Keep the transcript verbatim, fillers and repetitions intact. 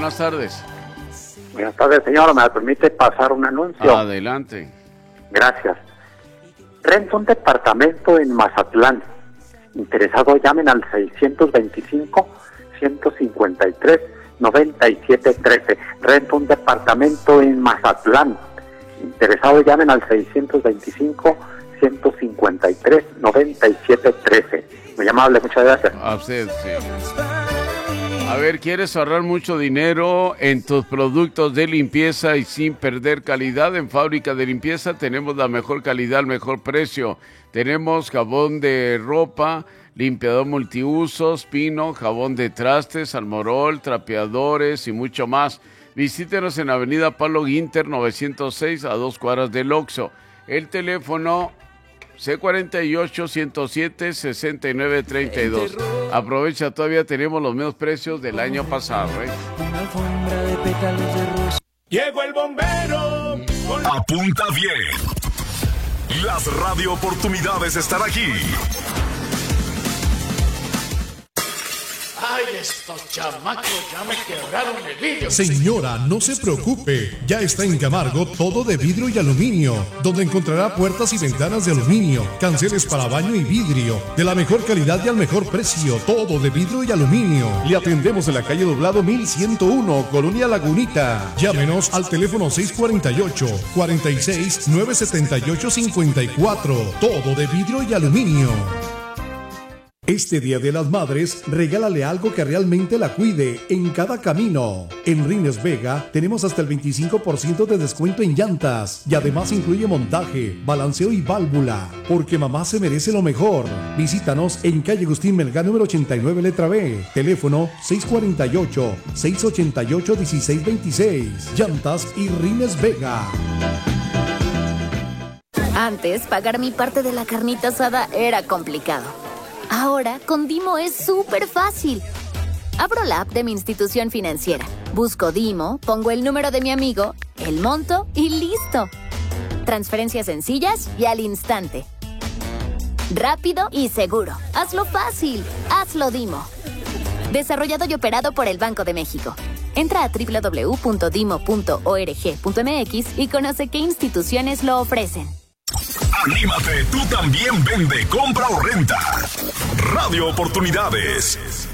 buenas tardes. Buenas tardes, señor. ¿Me permite pasar un anuncio? Adelante. Gracias. Rento un departamento en Mazatlán. Interesados llamen al seiscientos veinticinco, ciento cincuenta y tres, noventa y siete trece. Rento un departamento en Mazatlán. Interesados llamen al seiscientos veinticinco, ciento cincuenta y tres, noventa y siete trece. Muy amable, muchas gracias. A usted, sí. A ver, ¿quieres ahorrar mucho dinero en tus productos de limpieza y sin perder calidad? En Fábrica de Limpieza tenemos la mejor calidad al mejor precio. Tenemos jabón de ropa, limpiador multiusos, Pino, jabón de trastes, Almorol, trapeadores y mucho más. Visítenos en Avenida Pablo Guinter novecientos seis a dos cuadras del Oxxo. El teléfono C cuarenta y ocho, ciento siete, sesenta y nueve treinta y dos. Aprovecha, todavía tenemos los mismos precios del año pasado, ¿eh? Llegó el bombero. Apunta bien. Las radio oportunidades están aquí. Ay, estos chamacos ya me quebraron el vidrio. Señora, no se preocupe. Ya está en Camargo todo de vidrio y aluminio, donde encontrará puertas y ventanas de aluminio, canceles para baño y vidrio, de la mejor calidad y al mejor precio. Todo de vidrio y aluminio. Le atendemos en la calle Doblado mil ciento uno, Colonia Lagunita. Llámenos al teléfono seis cuarenta y ocho, cuarenta y seis, nueve setenta y ocho, cincuenta y cuatro. Todo de vidrio y aluminio. Este Día de las Madres, regálale algo que realmente la cuide en cada camino. En Rines Vega tenemos hasta el veinticinco por ciento de descuento en llantas y además incluye montaje, balanceo y válvula, porque mamá se merece lo mejor. Visítanos en calle Agustín Melgar número ochenta y nueve, letra B. Teléfono seis cuarenta y ocho, seis ochenta y ocho, dieciséis veintiséis. Llantas y Rines Vega. Antes, pagar mi parte de la carnita asada era complicado. Ahora, con Dimo es súper fácil. Abro la app de mi institución financiera, busco Dimo, pongo el número de mi amigo, el monto y listo. Transferencias sencillas y al instante. Rápido y seguro. Hazlo fácil. Hazlo Dimo. Desarrollado y operado por el Banco de México. Entra a doble u doble u doble u punto dimo punto org punto m x y conoce qué instituciones lo ofrecen. Anímate, tú también vende, compra o renta. Radio Oportunidades.